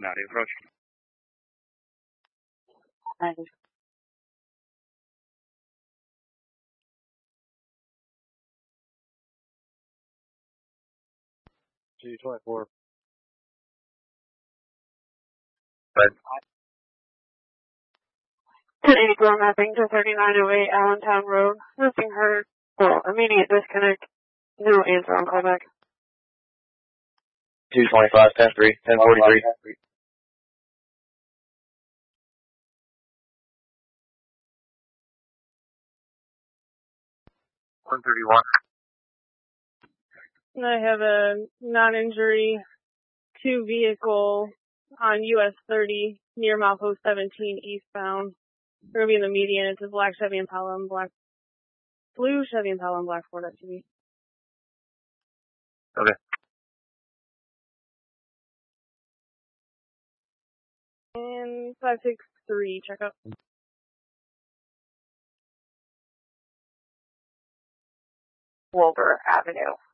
Cincinnati approach. G24. But 1084 mapping to 3908 Allentown Road. Nothing heard. Well, immediate disconnect. No answer on callback. 225, 10-3, 1043. 131. I have a non-injury 2 vehicle on US 30 near Malpo 17 eastbound. They're going to be in the median. It's a black Chevy Impala and blue Chevy Impala and black Ford SUV. Okay. And 563, check up. Wilbur Avenue.